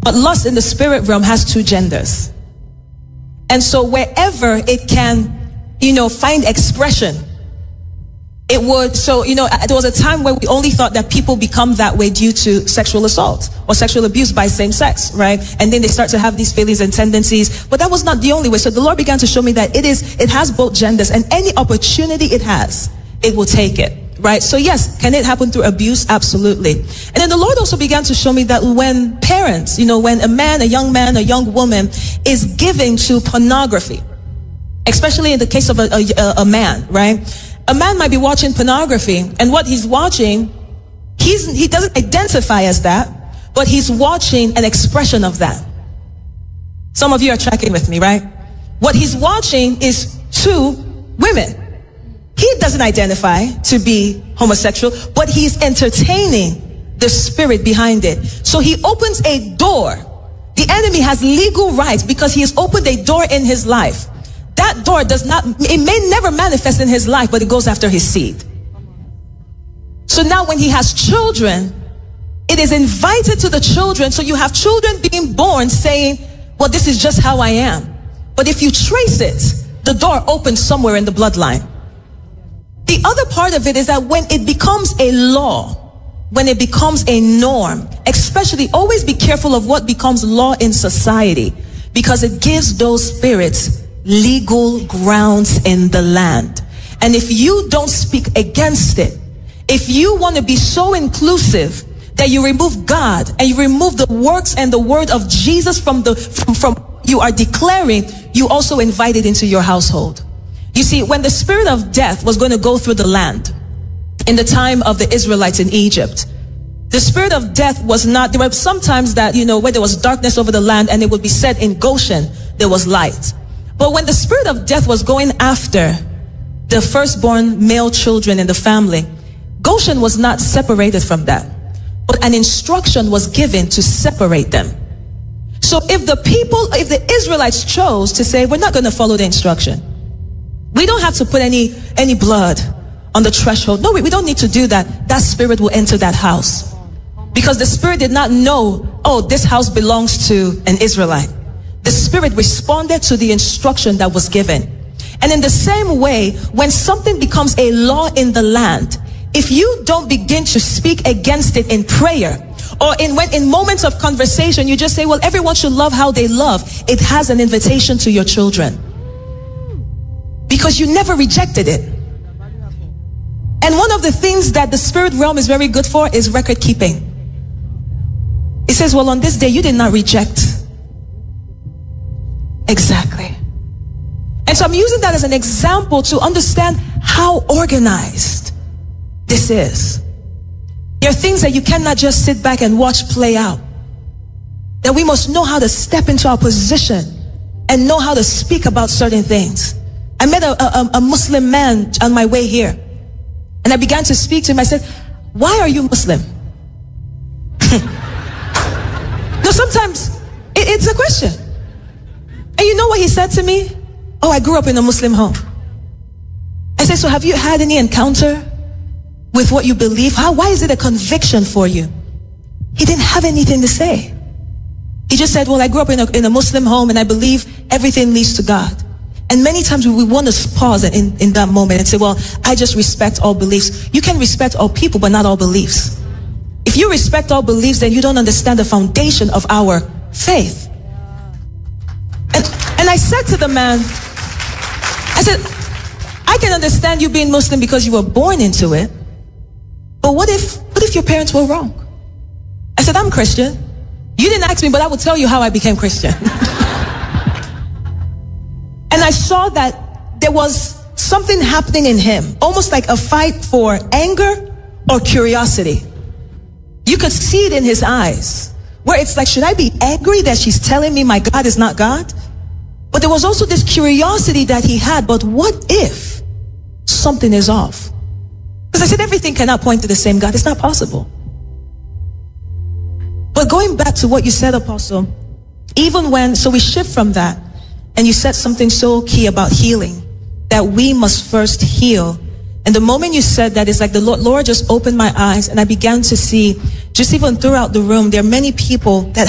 But lust in the spirit realm has two genders. And so wherever it can, find expression, it would. So, there was a time where we only thought that people become that way due to sexual assault or sexual abuse by same sex, right? And then they start to have these feelings and tendencies. But that was not the only way. So the Lord began to show me that it has both genders, and any opportunity it has, it will take it, right? So yes, can it happen through abuse? Absolutely. And then the Lord also began to show me that when parents, when a young man, a young woman is giving to pornography, especially in the case of a man, right? A man might be watching pornography, and what he's watching, he doesn't identify as that, but he's watching an expression of that. Some of you are tracking with me, right? What he's watching is two women. He doesn't identify to be homosexual, but he's entertaining the spirit behind it. So he opens a door. The enemy has legal rights because he has opened a door in his life. That door it may never manifest in his life, but it goes after his seed. So now when he has children, it is invited to the children. So you have children being born saying, well, this is just how I am. But if you trace it, the door opens somewhere in the bloodline. The other part of it is that when it becomes a law, when it becomes a norm, especially always be careful of what becomes law in society, because it gives those spirits legal grounds in the land. And if you don't speak against it, if you want to be so inclusive that you remove God and you remove the works and the word of Jesus from you are declaring, you also invite it into your household. You see, when the spirit of death was going to go through the land in the time of the Israelites in Egypt, the spirit of death was not, there were sometimes that, where there was darkness over the land, and it would be said in Goshen, there was light. But when the spirit of death was going after the firstborn male children in the family, Goshen was not separated from that, but an instruction was given to separate them. So if the Israelites chose to say, we're not going to follow the instruction, we don't have to put any blood on the threshold. No, we don't need to do that. That spirit will enter that house. Because the spirit did not know, oh, this house belongs to an Israelite. The spirit responded to the instruction that was given. And in the same way, when something becomes a law in the land, if you don't begin to speak against it in prayer, or in moments of conversation, you just say, well, everyone should love how they love, it has an invitation to your children. Because you never rejected it. And one of the things that the spirit realm is very good for is record keeping. It says, well, on this day, you did not reject. Exactly. And so I'm using that as an example to understand how organized this is. There are things that you cannot just sit back and watch play out. That we must know how to step into our position and know how to speak about certain things. I met a Muslim man on my way here, and I began to speak to him. I said, why are you Muslim? No, sometimes it's a question. And you know what he said to me? Oh, I grew up in a Muslim home. I said, so have you had any encounter with what you believe? Why is it a conviction for you? He didn't have anything to say. He just said, well, I grew up in a Muslim home, and I believe everything leads to God. And many times we want to pause in that moment and say, well, I just respect all beliefs. You can respect all people, but not all beliefs. If you respect all beliefs, then you don't understand the foundation of our faith. And I said to the man, I said, I can understand you being Muslim because you were born into it. But what if your parents were wrong? I said, I'm Christian. You didn't ask me, but I will tell you how I became Christian. And I saw that there was something happening in him, almost like a fight for anger or curiosity. You could see it in his eyes, where it's like, should I be angry that she's telling me my God is not God? But there was also this curiosity that he had, but what if something is off? Because I said everything cannot point to the same God. It's not possible. But going back to what you said, Apostle, so we shift from that, and you said something so key about healing, that we must first heal. And the moment you said that, it's like the Lord just opened my eyes, and I began to see, just even throughout the room, there are many people that